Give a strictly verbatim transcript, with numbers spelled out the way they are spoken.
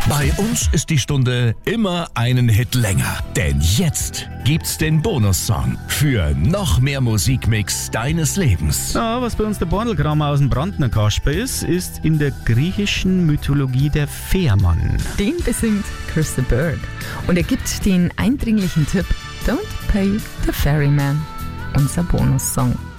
Bei uns ist die Stunde immer einen Hit länger. Denn jetzt gibt's den Bonussong für noch mehr Musikmix deines Lebens. Ja, was bei uns der Bordelkramer aus dem Brandner Kasper ist, ist in der griechischen Mythologie der Fährmann. Den besingt Chris the Bird. Und er gibt den eindringlichen Tipp: Don't pay the ferryman. Unser Bonussong.